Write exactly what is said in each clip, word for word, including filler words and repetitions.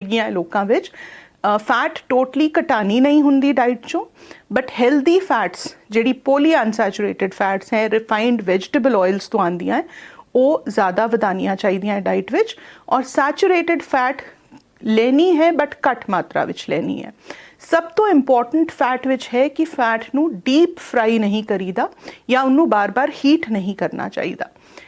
ਗਈਆਂ ਲੋਕਾਂ ਵਿੱਚ। ਫੈਟ ਟੋਟਲੀ ਘਟਾਣੀ ਨਹੀਂ ਹੁੰਦੀ ਡਾਈਟ 'ਚੋਂ, ਬਟ ਹੈਲਦੀ ਫੈਟਸ ਜਿਹੜੀ ਪੋਲੀ ਅਨਸੈਚੂਰੇਟਡ ਫੈਟਸ ਹੈ, ਰਿਫਾਈਨਡ ਵੈਜੀਟੇਬਲ ਆਇਲਸ ਤੋਂ ਆਉਂਦੀਆਂ ਹੈ, ਉਹ ਜ਼ਿਆਦਾ ਵਧਾਉਣੀਆਂ ਚਾਹੀਦੀਆਂ ਡਾਈਟ ਵਿੱਚ। ਔਰ ਸੈਚੂਰੇਟਡ ਫੈਟ ਲੈਣੀ ਹੈ ਬਟ ਘੱਟ ਮਾਤਰਾ ਵਿੱਚ ਲੈਣੀ ਹੈ। ਸਭ ਤੋਂ ਇੰਪੋਰਟੈਂਟ ਫੈਟ ਵਿੱਚ ਹੈ ਕਿ ਫੈਟ ਨੂੰ ਡੀਪ ਫਰਾਈ ਨਹੀਂ ਕਰੀਦਾ ਜਾਂ ਉਹਨੂੰ ਬਾਰ-ਬਾਰ ਹੀਟ ਨਹੀਂ ਕਰਨਾ ਚਾਹੀਦਾ।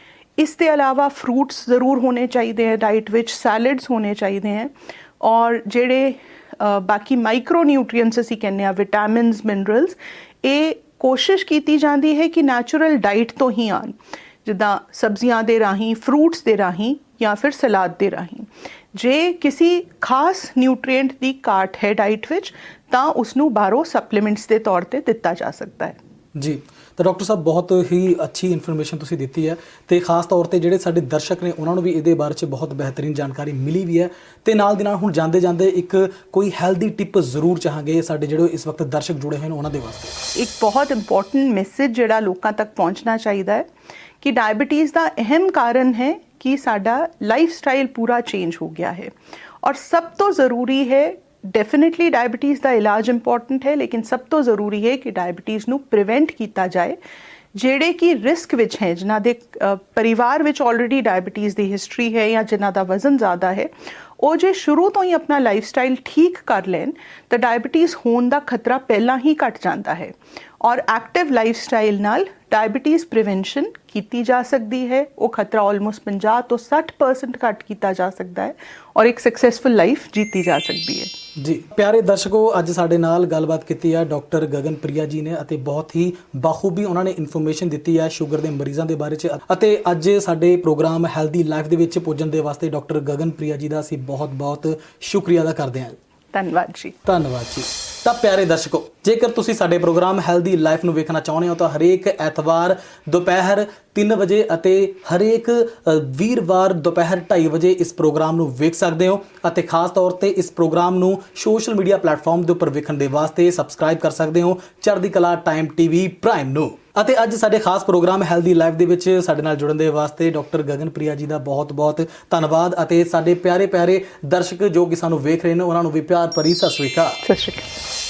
ਇਸ ਦੇ ਇਲਾਵਾ ਫਰੂਟਸ ਜ਼ਰੂਰ ਹੋਣੇ ਚਾਹੀਦੇ ਹੈ ਡਾਈਟ ਵਿੱਚ, ਸੈਲਡਸ ਹੋਣੇ ਚਾਹੀਦੇ ਹੈ, ਔਰ ਜਿਹੜੇ ਬਾਕੀ ਮਾਈਕਰੋ ਨਿਊਟਰੀਐਂਟਸ ਅਸੀਂ ਕਹਿੰਦੇ ਹਾਂ, ਵਿਟਾਮਿਨਸ, ਮਿਨਰਲਸ, ਇਹ ਕੋਸ਼ਿਸ਼ ਕੀਤੀ ਜਾਂਦੀ ਹੈ ਕਿ ਨੈਚੁਰਲ ਡਾਈਟ ਤੋਂ ਹੀ ਆਉਣ, ਜਿੱਦਾਂ ਸਬਜ਼ੀਆਂ ਦੇ ਰਾਹੀਂ, ਫਰੂਟਸ ਦੇ ਰਾਹੀਂ ਜਾਂ ਫਿਰ ਸਲਾਦ ਦੇ ਰਾਹੀਂ। ਜੇ ਕਿਸੇ ਖਾਸ ਨਿਊਟਰੀਐਂਟ ਦੀ ਘਾਟ ਹੈ ਡਾਈਟ ਵਿੱਚ ਤਾਂ ਉਸਨੂੰ ਬਾਹਰੋਂ ਸਪਲੀਮੈਂਟਸ ਦੇ ਤੌਰ 'ਤੇ ਦਿੱਤਾ ਜਾ ਸਕਦਾ ਹੈ। ਜੀ, ਤਾਂ ਡਾਕਟਰ ਸਾਹਿਬ ਬਹੁਤ ਹੀ ਅੱਛੀ ਇਨਫੋਰਮੇਸ਼ਨ ਤੁਸੀਂ ਦਿੱਤੀ ਹੈ, ਅਤੇ ਖਾਸ ਤੌਰ 'ਤੇ ਜਿਹੜੇ ਸਾਡੇ ਦਰਸ਼ਕ ਨੇ ਉਹਨਾਂ ਨੂੰ ਵੀ ਇਹਦੇ ਬਾਰੇ 'ਚ ਬਹੁਤ ਬਿਹਤਰੀਨ ਜਾਣਕਾਰੀ ਮਿਲੀ ਵੀ ਹੈ। ਅਤੇ ਨਾਲ ਦੀ ਨਾਲ ਹੁਣ ਜਾਂਦੇ ਜਾਂਦੇ ਇੱਕ ਕੋਈ ਹੈਲਦੀ ਟਿਪ ਜ਼ਰੂਰ ਚਾਹਾਂਗੇ ਸਾਡੇ ਜਿਹੜੇ ਇਸ ਵਕਤ ਦਰਸ਼ਕ ਜੁੜੇ ਹੋਏ ਨੇ ਉਹਨਾਂ ਦੇ ਵਾਸਤੇ। ਇੱਕ ਬਹੁਤ ਇੰਪੋਰਟੈਂਟ ਮੈਸੇਜ ਜਿਹੜਾ ਲੋਕਾਂ ਤੱਕ ਪਹੁੰਚਣਾ ਚਾਹੀਦਾ ਹੈ ਕਿ ਡਾਇਬਟੀਜ਼ ਦਾ ਅਹਿਮ ਕਾਰਨ ਹੈ ਕਿ ਸਾਡਾ ਲਾਈਫ ਸਟਾਈਲ ਪੂਰਾ ਚੇਂਜ ਹੋ ਗਿਆ ਹੈ। ਔਰ ਸਭ ਤੋਂ ਜ਼ਰੂਰੀ ਹੈ, ਡੈਫੀਨੇਟਲੀ ਡਾਇਬਟੀਜ਼ ਦਾ ਇਲਾਜ ਇੰਪੋਰਟੈਂਟ ਹੈ, ਲੇਕਿਨ ਸਭ ਤੋਂ ਜ਼ਰੂਰੀ ਹੈ ਕਿ ਡਾਇਬਟੀਜ਼ ਨੂੰ ਪ੍ਰੀਵੈਂਟ ਕੀਤਾ ਜਾਏ। ਜਿਹੜੇ ਕਿ ਰਿਸਕ ਵਿੱਚ ਹੈ, ਜਿਨ੍ਹਾਂ ਦੇ ਪਰਿਵਾਰ ਵਿੱਚ ਆਲਰੇਡੀ ਡਾਇਬਟੀਜ਼ ਦੀ ਹਿਸਟਰੀ ਹੈ ਜਾਂ ਜਿਨ੍ਹਾਂ ਦਾ ਵਜ਼ਨ ਜ਼ਿਆਦਾ ਹੈ, ਉਹ ਜੇ ਸ਼ੁਰੂ ਤੋਂ ਹੀ ਆਪਣਾ ਲਾਈਫ ਸਟਾਈਲ ਠੀਕ ਕਰ ਲੈਣ ਤਾਂ ਡਾਇਬਟੀਜ਼ ਹੋਣ ਦਾ ਖਤਰਾ ਪਹਿਲਾਂ ਹੀ ਘਟ ਜਾਂਦਾ ਹੈ। ਔਰ ਐਕਟਿਵ ਲਾਈਫ ਸਟਾਈਲ ਨਾਲ ਡਾਇਬਟੀਜ਼ ਪ੍ਰੀਵੈਂਸ਼ਨ ਕੀਤੀ ਜਾ ਸਕਦੀ ਹੈ। ਉਹ ਖਤਰਾ ਆਲਮੋਸਟ ਪੰਜਾਹ ਤੋਂ ਸੱਠ ਪਰਸੈਂਟ ਘੱਟ ਕੀਤਾ ਜਾ ਸਕਦਾ ਹੈ ਔਰ ਇੱਕ ਸਕਸੈਸਫੁਲ ਲਾਈਫ ਜੀਤੀ ਜਾ ਸਕਦੀ ਹੈ। ਜੀ ਪਿਆਰੇ ਦਰਸ਼ਕੋ, ਅੱਜ ਸਾਡੇ ਨਾਲ ਗੱਲਬਾਤ ਕੀਤੀ ਹੈ ਡਾਕਟਰ ਗਗਨਪ੍ਰਿਆ ਜੀ ਨੇ, ਅਤੇ ਬਹੁਤ ਹੀ ਬਾਖੂਬੀ ਉਹਨਾਂ ਨੇ ਇਨਫੋਰਮੇਸ਼ਨ ਦਿੱਤੀ ਹੈ ਸ਼ੂਗਰ ਦੇ ਮਰੀਜ਼ਾਂ ਦੇ ਬਾਰੇ 'ਚ। ਅਤੇ ਅੱਜ ਸਾਡੇ ਪ੍ਰੋਗਰਾਮ ਹੈਲਦੀ ਲਾਈਫ ਦੇ ਵਿੱਚ ਪੁੱਜਣ ਦੇ ਵਾਸਤੇ ਡਾਕਟਰ ਗਗਨਪ੍ਰਿਆ ਜੀ ਦਾ ਅਸੀਂ ਬਹੁਤ ਬਹੁਤ ਸ਼ੁਕਰੀਆ ਅਦਾ ਕਰਦੇ ਹਾਂ। ਧੰਨਵਾਦ ਜੀ। ਧੰਨਵਾਦ ਜੀ। ਤਾਂ ਪਿਆਰੇ ਦਰਸ਼ਕੋ, ਜੇਕਰ ਤੁਸੀਂ ਸਾਡੇ ਪ੍ਰੋਗਰਾਮ ਹੈਲਦੀ ਲਾਈਫ ਨੂੰ ਵੇਖਣਾ ਚਾਹੁੰਦੇ ਹੋ ਤਾਂ ਹਰੇਕ ਐਤਵਾਰ ਦੁਪਹਿਰ ਤਿੰਨ ਵਜੇ ਅਤੇ ਹਰੇਕ ਵੀਰਵਾਰ ਦੁਪਹਿਰ ਢਾਈ ਵਜੇ ਇਸ ਪ੍ਰੋਗਰਾਮ ਨੂੰ ਵੇਖ ਸਕਦੇ ਹੋ। ਅਤੇ ਖਾਸ ਤੌਰ 'ਤੇ ਇਸ ਪ੍ਰੋਗਰਾਮ ਨੂੰ ਸੋਸ਼ਲ ਮੀਡੀਆ ਪਲੇਟਫਾਰਮ ਦੇ ਉੱਪਰ ਵੇਖਣ ਦੇ ਵਾਸਤੇ ਸਬਸਕ੍ਰਾਈਬ ਕਰ ਸਕਦੇ ਹੋ ਚੜ੍ਹਦੀ ਕਲਾ ਟਾਈਮ ਟੀਵੀ ਪ੍ਰਾਈਮ ਨੂੰ। ਅਤੇ ਅੱਜ ਸਾਡੇ ਖਾਸ ਪ੍ਰੋਗਰਾਮ ਹੈਲਦੀ ਲਾਈਫ ਦੇ ਵਿੱਚ ਸਾਡੇ ਨਾਲ ਜੁੜਨ ਦੇ ਵਾਸਤੇ ਡਾਕਟਰ ਗਗਨਪ੍ਰਿਆ ਜੀ ਦਾ ਬਹੁਤ ਬਹੁਤ ਧੰਨਵਾਦ। ਅਤੇ ਸਾਡੇ ਪਿਆਰੇ ਪਿਆਰੇ ਦਰਸ਼ਕ ਜੋ ਕਿ ਸਾਨੂੰ ਵੇਖ ਰਹੇ ਨੇ ਉਹਨਾਂ ਨੂੰ ਵੀ ਪਿਆਰ ਭਰੀ ਸਤਿ ਸ਼੍ਰੀ ਅਕਾਲ। ਸਤਿ ਸ਼੍ਰੀ ਅਕਾਲ।